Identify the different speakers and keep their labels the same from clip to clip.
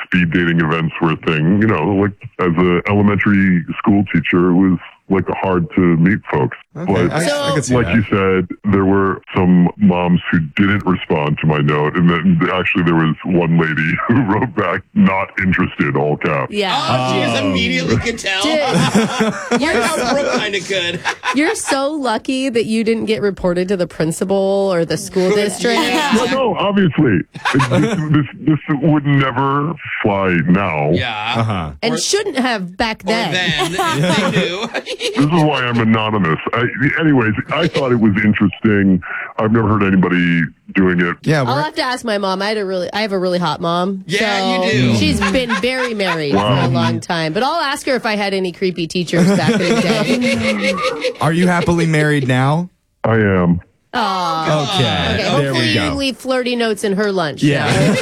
Speaker 1: speed dating events were a thing. Like as an elementary school teacher, it was like hard to meet folks.
Speaker 2: Okay.
Speaker 1: But
Speaker 2: I could see
Speaker 1: like
Speaker 2: that.
Speaker 1: you said, there were some moms who didn't respond to my note. And then actually there was one lady who wrote back, not interested, all caps.
Speaker 3: Yeah.
Speaker 4: Oh, she just immediately could tell. You're how Brooke kind of could.
Speaker 3: You're so lucky that you didn't get reported to the principal or the school district.
Speaker 1: No, obviously. This would never fly now.
Speaker 4: Yeah.
Speaker 3: And shouldn't have back
Speaker 4: Or
Speaker 3: then.
Speaker 4: then, if they knew.
Speaker 1: This is why I'm anonymous. Anyways, I thought it was interesting. I've never heard anybody doing it.
Speaker 2: Yeah,
Speaker 3: I'll have to ask my mom. I have a really hot mom.
Speaker 4: Yeah,
Speaker 3: so
Speaker 4: you do.
Speaker 3: She's been very married for a long time. But I'll ask her if I had any creepy teachers back in the day.
Speaker 2: Are you happily married now?
Speaker 1: I am.
Speaker 3: Aw.
Speaker 2: Okay, there
Speaker 3: Hopefully
Speaker 2: we
Speaker 3: you
Speaker 2: go.
Speaker 3: leave flirty notes in her lunch.
Speaker 2: Yeah.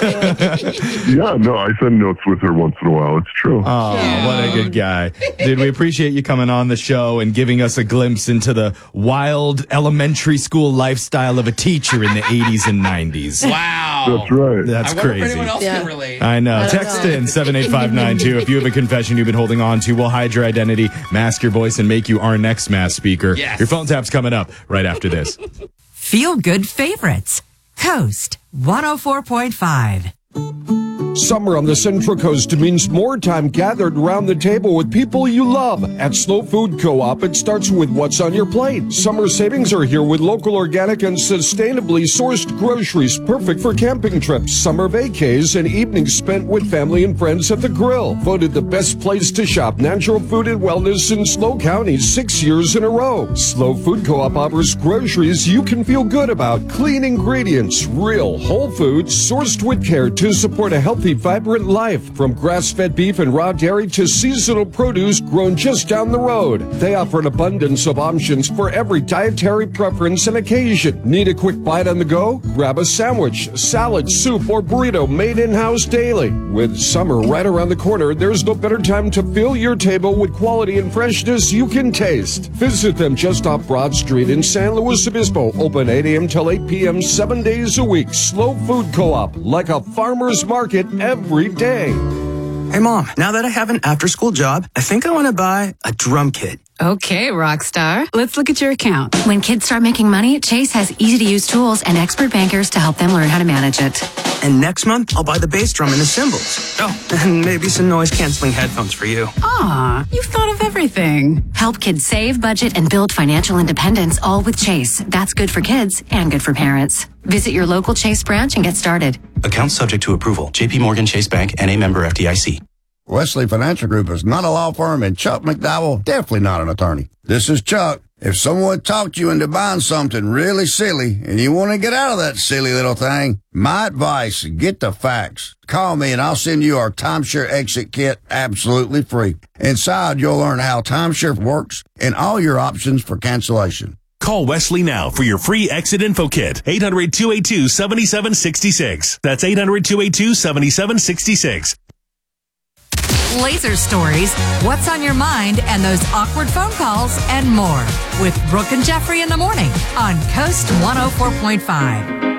Speaker 1: Yeah, no, I send notes with her once in a while. It's true.
Speaker 2: Oh, what a good guy. Dude, we appreciate you coming on the show and giving us a glimpse into the wild elementary school lifestyle of a teacher in the 80s and 90s.
Speaker 4: Wow.
Speaker 1: That's right.
Speaker 2: That's
Speaker 4: I wonder
Speaker 2: crazy.
Speaker 4: if anyone else
Speaker 3: Yeah.
Speaker 4: can relate.
Speaker 2: I know.
Speaker 3: I don't
Speaker 2: Text
Speaker 3: know.
Speaker 2: in 78592 if you have a confession you've been holding on to. We'll hide your identity, mask your voice, and make you our next mass speaker.
Speaker 4: Yes.
Speaker 2: Your phone tap's coming up right after this.
Speaker 5: Feel good favorites. Coast 104.5.
Speaker 6: Summer on the Central Coast means more time gathered around the table with people you love. At Slow Food Co-op, it starts with what's on your plate. Summer savings are here with local, organic, and sustainably sourced groceries, perfect for camping trips, summer vacays, and evenings spent with family and friends at the grill. Voted the best place to shop natural food and wellness in Slow County 6 years in a row. Slow Food Co-op offers groceries you can feel good about, clean ingredients, real, whole foods, sourced with care to support a healthy, vibrant life. From grass-fed beef and raw dairy to seasonal produce grown just down the road. They offer an abundance of options for every dietary preference and occasion. Need a quick bite on the go? Grab a sandwich, salad, soup, or burrito made in-house daily. With summer right around the corner, there's no better time to fill your table with quality and freshness you can taste. Visit them just off Broad Street in San Luis Obispo. Open 8 a.m. till 8 p.m. 7 days a week. Slow Food Co-op, like a farmer's market every day.
Speaker 7: Hey, Mom, now that I have an after-school job, I think I want to buy a drum kit.
Speaker 8: Okay, Rockstar. Let's look at your account.
Speaker 5: When kids start making money, Chase has easy-to-use tools and expert bankers to help them learn how to manage it.
Speaker 7: And next month, I'll buy the bass drum and the cymbals. Oh, and maybe some noise-canceling headphones for you.
Speaker 8: Aw, you've thought of everything.
Speaker 5: Help kids save, budget, and build financial independence, all with Chase. That's good for kids and good for parents. Visit your local Chase branch and get started.
Speaker 9: Account subject to approval. J.P. Morgan Chase Bank and a member FDIC.
Speaker 10: Wesley Financial Group is not a law firm, and Chuck McDowell definitely not an attorney. This is Chuck. If someone talked you into buying something really silly and you want to get out of that silly little thing, my advice, get the facts. Call me and I'll send you our timeshare exit kit absolutely free. Inside, you'll learn how timeshare works and all your options for cancellation.
Speaker 11: Call Wesley now for your free exit info kit. 800-282-7766. That's 800-282-7766.
Speaker 5: Laser stories, what's on your mind, and those awkward phone calls, and more. With Brooke and Jeffrey in the morning on Coast 104.5.